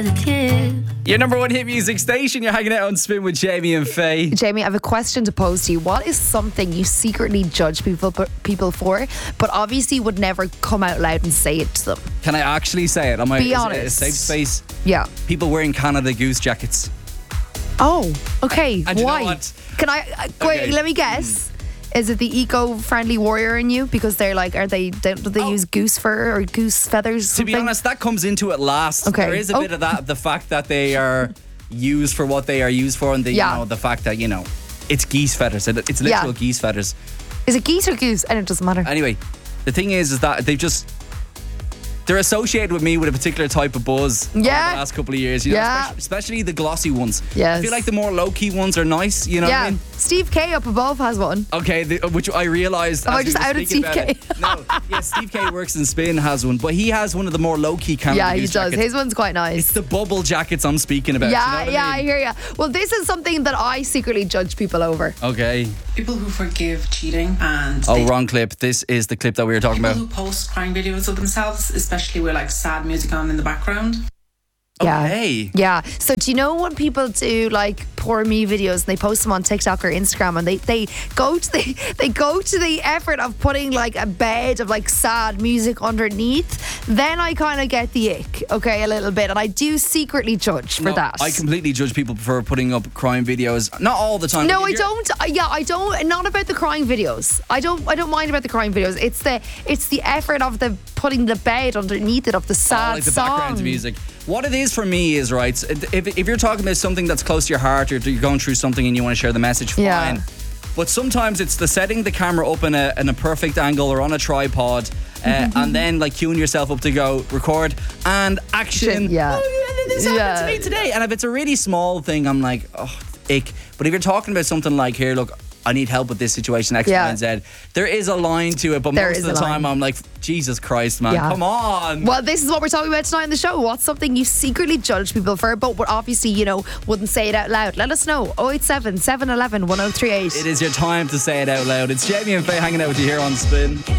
Your number one hit music station. You're hanging out on Spin with Jamie and Faye. Jamie, I have a question to pose to you. What is something you secretly judge people for, but obviously would never come out loud and say it to them? Can I actually say it? Am I Be is it honest. a safe space? Yeah. People wearing Canada Goose jackets. Oh, okay. And you know Why? what? Can I wait? Okay. Let me guess. Is it the eco-friendly warrior in you? Because they're like, do they use goose fur or goose feathers? To be honest, that comes into it last. Okay. There is a bit of that, the fact that they are used for what they are used for, and the fact that it's geese feathers. It's literal geese feathers. Is it geese or goose? And it doesn't matter. Anyway, the thing is that they're associated with me with a particular type of buzz over the last couple of years. Especially the glossy ones. Yes. I feel like the more low-key ones are nice, you know what I mean? Steve K up above has one. Okay, which I realised. Have I just outed Steve K? No, Steve K works in Spin, has one, but he has one of the more low-key Canada Yeah, he Goose does. jackets. His one's quite nice. It's the bubble jackets I'm speaking about. Yeah, you know what I I mean? hear you. Well, this is something that I secretly judge people over. Okay. People who forgive cheating and Wrong clip. This is the clip that we were talking people about. who post crying videos of themselves, especially with like sad music on in the background. Yeah. Okay. Yeah. So do you know when people do like poor me videos and they post them on TikTok or Instagram and they go to the effort of putting like a bed of like sad music underneath, then I kind of get the ick, okay, a little bit, and I do secretly judge for that. I completely judge people for putting up crying videos. Not all the time. No, I don't. I don't. Not about the crying videos. I don't mind about the crying videos. It's the effort of the putting the bed underneath it of the sad like the song. background music. What it is for me is, right, if you're talking about something that's close to your heart, or you're going through something and you want to share the message, fine. Yeah. But sometimes it's the setting the camera up in a perfect angle or on a tripod, and then like queuing yourself up to go record and action. Yeah. Oh, this happened to me today. And if it's a really small thing, I'm like, oh, ick. But if you're talking about something like, here, look, I need help with this situation, X, Y, and Z. There is a line to it, but most of the time I'm like, Jesus Christ, man, come on. Well, this is what we're talking about tonight on the show. What's something you secretly judge people for, but obviously, wouldn't say it out loud? Let us know. 087 711 1038. It is your time to say it out loud. It's Jamie and Faye hanging out with you here on Spin.